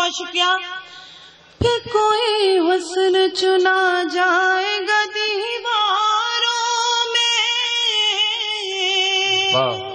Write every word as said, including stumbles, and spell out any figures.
बहुत शुक्रिया। फिर कोई हुस्न चुना जाएगा दीवारों में।